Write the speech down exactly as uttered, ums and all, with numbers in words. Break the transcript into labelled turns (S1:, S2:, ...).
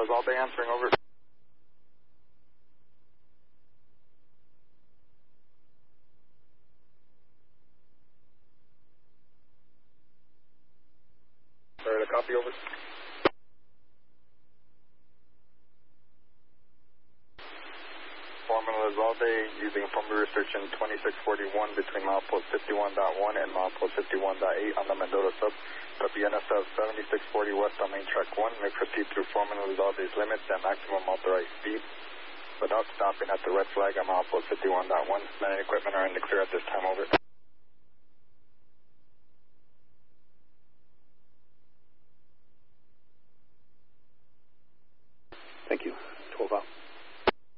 S1: Elizalde answering, over. Sorry to copy, over. Foreman Elizalde using formula restriction twenty-six forty-one between milepost fifty-one point one and milepost fifty-one point eight on the Mendota sub. Copy N S F seventy-six forty west on main track one. May proceed through Foreman Elizalde's limits at maximum authorized speed without stopping at the red flag on milepost fifty-one point one. Men and equipment are in the clear at this time, over.
S2: Thank you.